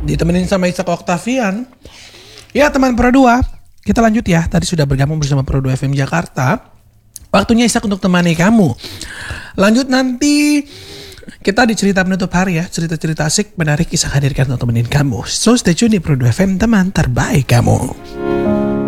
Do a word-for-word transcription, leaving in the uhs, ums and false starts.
ditemenin sama Ishak Oktavian. Ya teman Pro dua, kita lanjut ya. Tadi sudah bergabung bersama Pro dua F M Jakarta. Waktunya Ishak untuk temani kamu. Lanjut nanti kita di cerita penutup hari ya. Cerita-cerita asik menarik Ishak hadirkan untuk temenin kamu. So stay tune di Pro dua F M, teman terbaik kamu.